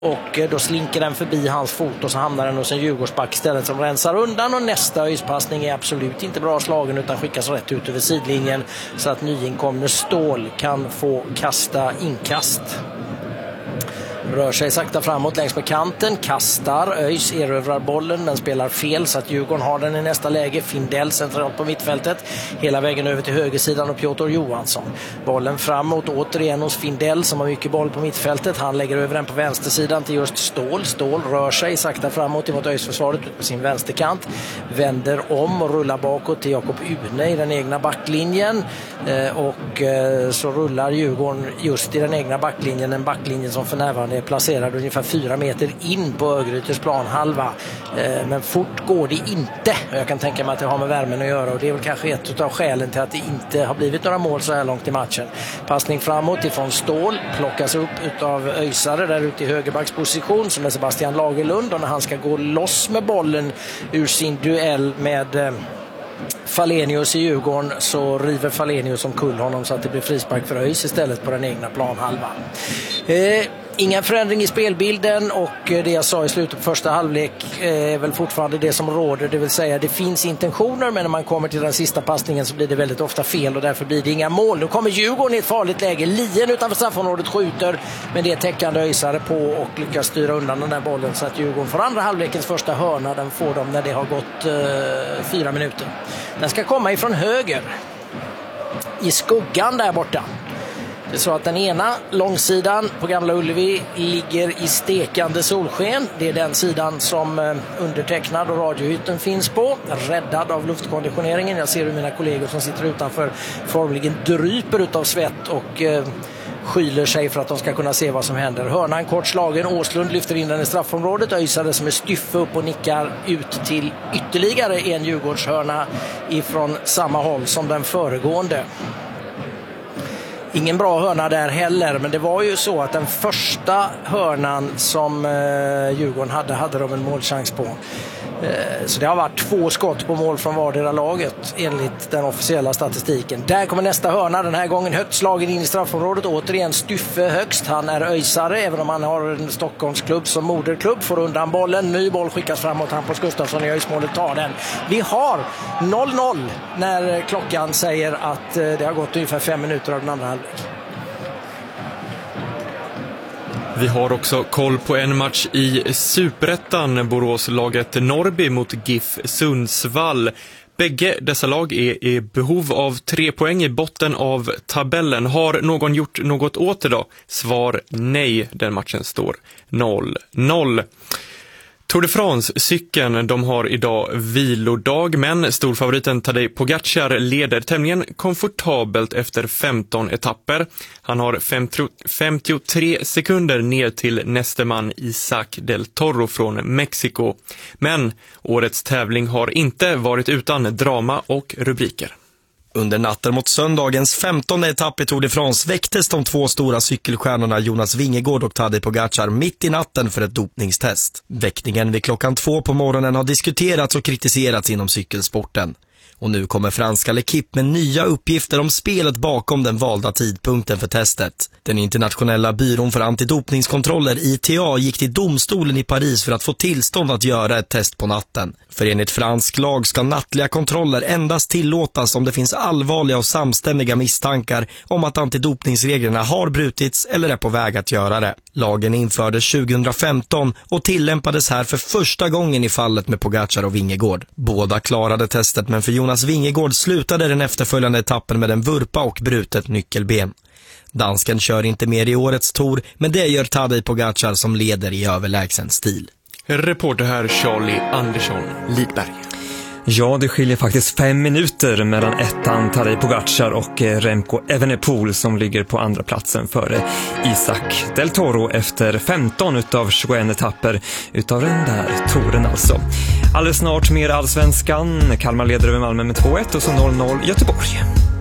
Och då slinker den förbi hans fot och så hamnar den hos en Djurgårdsback istället som rensar undan. Och nästa öjspassning är absolut inte bra slagen utan skickas rätt ut över sidlinjen så att nyinkomne Ståhl kan få kasta inkast. Rör sig sakta framåt längs med kanten, kastar, ÖIS erövrar bollen men spelar fel så att Djurgården har den i nästa läge. Findell centralt på mittfältet, hela vägen över till högersidan och Piotr Johansson. Bollen framåt återigen hos Findell som har mycket boll på mittfältet. Han lägger över den på vänstersidan till just Ståhl. Ståhl rör sig sakta framåt emot ÖIS-försvaret på sin vänsterkant. Vänder om och rullar bakåt till Jakob Une i den egna backlinjen. Och så rullar Djurgården just i den egna backlinjen, en backlinje som för närvarande är placerad ungefär 4 meter in på Örgrytes planhalva. Men fort går det inte. Jag kan tänka mig att det har med värmen att göra och det är väl kanske ett av skälen till att det inte har blivit några mål så här långt i matchen. Passning framåt ifrån Ståhl plockas upp utav öjsare där ute i högerbacksposition som är Sebastian Lagerlund, och när han ska gå loss med bollen ur sin duell med Falenius i Djurgården så river Falenius omkull honom så att det blir frispark för ÖIS istället på den egna planhalvan. Ingen förändring i spelbilden och det jag sa i slutet på första halvlek är väl fortfarande det som råder, det vill säga det finns intentioner men när man kommer till den sista passningen så blir det väldigt ofta fel och därför blir det inga mål. Nu kommer Djurgården i ett farligt läge, Lien utanför straffområdet skjuter men det är täckande öjsare på och lyckas styra undan den där bollen så att Djurgården får andra halvlekens första hörna, den får de när det har gått 4 minuter. Den ska komma ifrån höger i skuggan där borta. Det är så att den ena långsidan på Gamla Ullevi ligger i stekande solsken. Det är den sidan som undertecknad och radiohytten finns på. Räddad av luftkonditioneringen. Jag ser hur mina kollegor som sitter utanför formligen dryper utav svett och skyler sig för att de ska kunna se vad som händer. Hörnan kort slagen, Åslund lyfter in den i straffområdet. Öjsare som är styffe upp och nickar ut till ytterligare en Djurgårdshörna ifrån samma håll som den föregående. Ingen bra hörna där heller, men det var ju så att den första hörnan som Djurgården hade de en målchans på. Så det har varit 2 skott på mål från vardera laget enligt den officiella statistiken. Där kommer nästa hörna, den här gången högt slagen in i straffområdet. Återigen Styffe högst, han är öjsare även om han har en Stockholmsklubb som moderklubb. Får undan bollen, ny boll skickas framåt, Hampus Gustafsson i öjsmålet tar den. Vi har 0-0 när klockan säger att det har gått ungefär 5 minuter av den andra halvlek. Vi har också koll på en match i Superettan, Boråslaget Norrby mot GIF Sundsvall. Bägge dessa lag är i behov av 3 poäng i botten av tabellen. Har någon gjort något åt det då? Svar nej, den matchen står 0-0. Tour de France-cykeln, de har idag vilodag, men storfavoriten Tadej Pogačar leder tämligen komfortabelt efter 15 etapper. Han har 53 sekunder ner till näste man Isaac del Toro från Mexiko. Men årets tävling har inte varit utan drama och rubriker. Under natten mot söndagens 15:e etapp i Tour de France väcktes de 2 stora cykelstjärnorna Jonas Vingegaard och Tadej Pogačar mitt i natten för ett dopningstest. Väckningen vid klockan 2 på morgonen har diskuterats och kritiserats inom cykelsporten. Och nu kommer franska L'Equipe med nya uppgifter om spelet bakom den valda tidpunkten för testet. Den internationella byrån för antidopningskontroller ITA gick till domstolen i Paris för att få tillstånd att göra ett test på natten. För enligt fransk lag ska nattliga kontroller endast tillåtas om det finns allvarliga och samstämmiga misstankar om att antidopningsreglerna har brutits eller är på väg att göra det. Lagen infördes 2015 och tillämpades här för första gången i fallet med Pogačar och Vingegaard. Båda klarade testet, men för Jonas Vingegaard slutade den efterföljande etappen med en vurpa och brutet nyckelben. Dansken kör inte mer i årets Tour, men det gör Tadej Pogačar som leder i överlägsen stil. Reporter här Charlie Andersson Lidberg. Ja, det skiljer faktiskt 5 minuter mellan ettan Tadej Pogačar och Remco Evenepoel som ligger på andra platsen före Isaac del Toro efter 15 utav 21 etapper utav den där touren alltså. Alldeles snart mer allsvenskan. Kalmar leder över Malmö med 2-1 och så 0-0 Göteborg.